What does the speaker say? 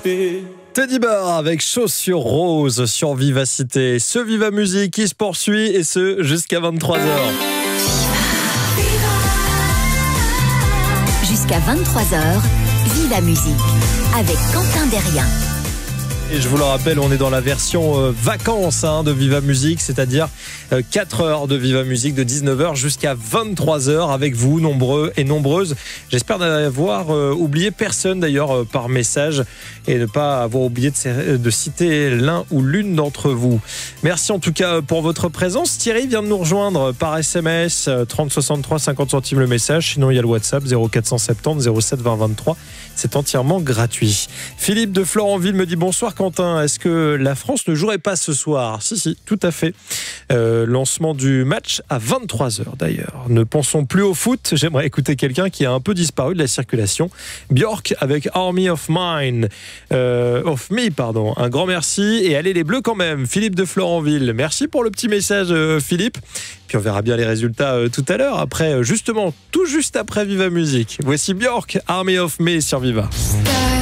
Teddy Bear avec Chaussures Roses sur Vivacité. Ce Viva Musique qui se poursuit et ce jusqu'à 23h. Jusqu'à 23h, Viva Musique avec Quentin Derrien. Et je vous le rappelle, on est dans la version vacances de Viva Musique, c'est-à-dire 4 heures de Viva Musique de 19h jusqu'à 23h avec vous, nombreux et nombreuses. J'espère n'avoir oublié personne d'ailleurs par message et ne pas avoir oublié de citer l'un ou l'une d'entre vous. Merci en tout cas pour votre présence. Thierry vient de nous rejoindre par SMS 30 63 50 centimes le message. Sinon il y a le WhatsApp 0470 07 20 23. C'est entièrement gratuit. Philippe de Florentville me dit bonsoir Quentin, est-ce que la France ne jouerait pas ce soir ? Si, tout à fait. Lancement du match à 23h d'ailleurs. Ne pensons plus au foot, j'aimerais écouter quelqu'un qui a un peu disparu de la circulation. Björk avec Army of Me. Un grand merci et allez les Bleus quand même. Philippe de Florentville, merci pour le petit message Philippe. Puis on verra bien les résultats tout à l'heure, après justement, tout juste après Viva Musique. Voici Björk, Army of Me sur Viva.